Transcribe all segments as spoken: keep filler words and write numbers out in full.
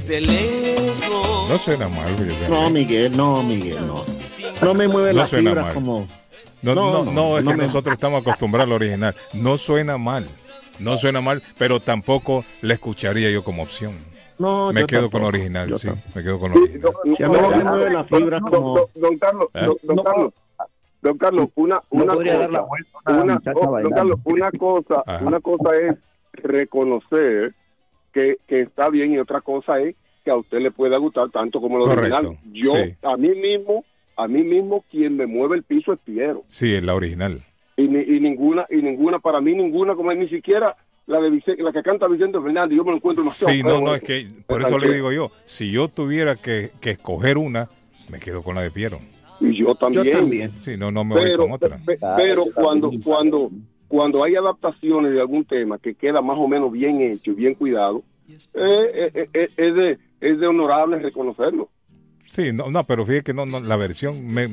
desde lejos. No suena mal, Miguel. No, Miguel, no, Miguel, no. No me mueve No la suena fibra mal. como... No, no, No, no, no, es no que me- nosotros estamos acostumbrados al original. No suena mal, no suena mal, pero tampoco la escucharía yo como opción. No, Me yo quedo tampoco, con original, yo sí, tampoco. me quedo con Sí, original. no, Si a mí no me no, mueve la fibra don- como... don, don Carlos, ¿Eh? don, don No, Carlos, don Carlos, una, No una podría cosa, dar la vuelta a una una, muchacha oh, don bailando. Carlos, una cosa, Ajá. una cosa es reconocer que, que está bien y otra cosa es que a usted le pueda gustar tanto como el Correcto, original. Yo, sí. a mí mismo, a mí mismo quien me mueve el piso es Piero. Sí, es la original. Y, ni- y ninguna, y ninguna, para mí ninguna, como es ni siquiera la de Vicente, la que canta Vicente Fernández, yo me lo encuentro demasiado Sí, no, feo, no, eh. es que por eso le digo yo, si yo tuviera que, que escoger una, me quedo con la de Piero. Y yo también. Yo también. Sí, no, no me voy Pero, con otra. pe- pero cuando, cuando, cuando hay adaptaciones de algún tema que queda más o menos bien hecho y bien cuidado, eh, eh, eh, es de es de honorable reconocerlo. Sí, no, no, pero fíjate que no, no, la versión me,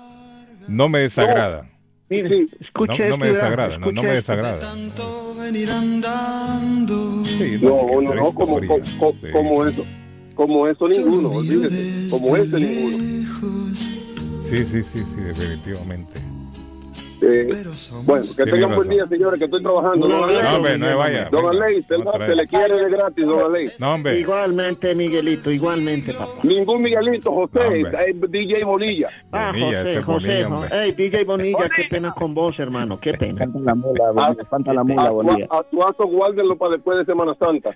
no me desagrada. Mire, Sí. escuche No, no esto, me verá, desagrada, no, no escuche me esto. desagrada. Tanto venir andando. Sí, No, porque no, es no, como, original, como, sí. como eso, como eso ninguno, olvídese, como ese ninguno. Sí, sí, sí, sí, definitivamente. Eh, bueno, que Tiene tengan buen razón. día, señores, que estoy trabajando. Un Don abrazo, Aley, No, hombre, no Miguel, vaya. hombre. Don venga, Aley, se, no se trae. le quiere de gratis, Don Aley. No, hombre. Igualmente, Miguelito, igualmente, papá. Ningún Miguelito, José, No, hombre. eh, D J Bonilla. Ah, Bonilla, José, ese José, Bonilla, José. Hey, D J Bonilla, qué pena con vos, hermano, qué pena. Falta la mula, Bonilla, falta la mula, A tu, Bonilla. a tu acto guárdenlo para después de Semana Santa.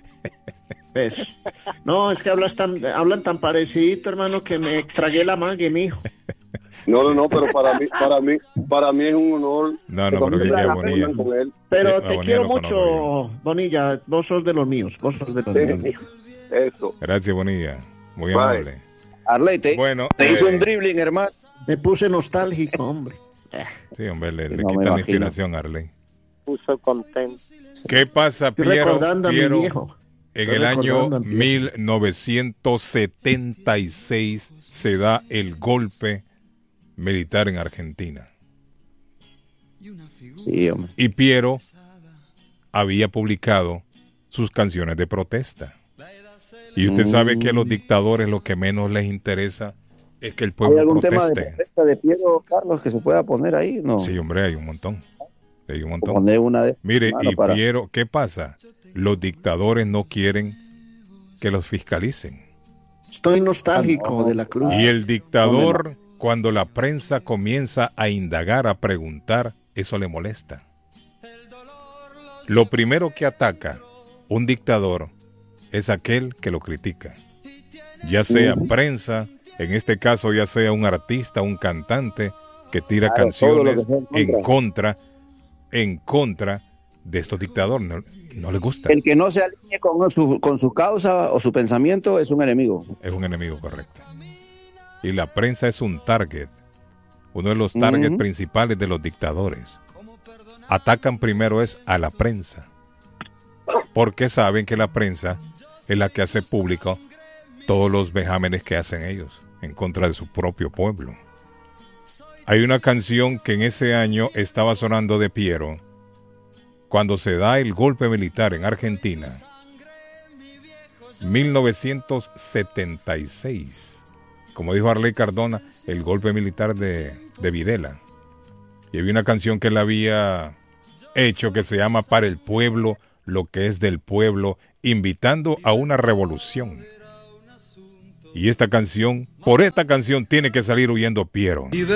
¿Ves? No, es que hablas tan, hablan tan parecidito, hermano, que me tragué la mague, mijo. No, no, no, pero para mí, para mí, para mí es un honor. No, no, pero que que qué Bonilla. hablen con él. Pero Sí, te Bonilla quiero lo mucho, conozco Bonilla, vos sos de los míos, vos sos de los míos, Sí. mijo. Eso. Gracias, Bonilla. Muy Bye. amable. Arley, te, Bueno, te hizo eh, un dribbling, hermano. Me puse nostálgico, hombre. Eh, Sí, hombre, le, le No me quita la imagino. inspiración a Arley. Puso contento. ¿Qué pasa, Estoy Piero? recordando a mi Piero, viejo. en Estoy el año recordando a mi viejo. mil novecientos setenta y seis se da el golpe militar en Argentina. Sí, hombre. Y Piero había publicado sus canciones de protesta. Y usted Mm. sabe que a los dictadores lo que menos les interesa es que el ¿Hay pueblo algún tema de proteste. protesta de Piero, Carlos, que se pueda poner ahí? No. Sí, hombre, hay un montón. Hay un O montón. poner una de Mire, hermano, y para- Piero, ¿qué pasa? Los dictadores no quieren que los fiscalicen. Estoy nostálgico Ah, no. de la cruz. Y el dictador, cuando la prensa comienza a indagar, a preguntar, eso le molesta. Lo primero que ataca un dictador es aquel que lo critica. Ya sea prensa, en este caso ya sea un artista, un cantante que tira Claro, canciones todo lo que sea en en contra, en contra de estos dictadores. No, no les gusta. El que no se alinee con su, con su causa o su pensamiento es un enemigo. Es un enemigo, correcto. Y la prensa es un target, uno de los targets Ujú. principales de los dictadores. Atacan primero es a la prensa, porque saben que la prensa es la que hace público todos los vejámenes que hacen ellos en contra de su propio pueblo. Hay una canción que en ese año estaba sonando de Piero, cuando se da el golpe militar en Argentina, mil novecientos setenta y seis. Como dijo Arley Cardona, el golpe militar de, de Videla. Y había una canción que él había hecho que se llama Para el pueblo, lo que es del pueblo, invitando a una revolución. Y esta canción, por esta canción tiene que salir huyendo Piero.